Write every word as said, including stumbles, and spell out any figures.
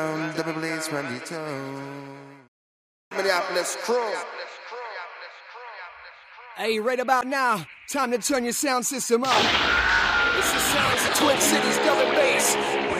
Double blaze from the toe. Minneapolis crew. Hey, right about now, time to turn your sound system up. It's the sounds of Twin Cities double bass.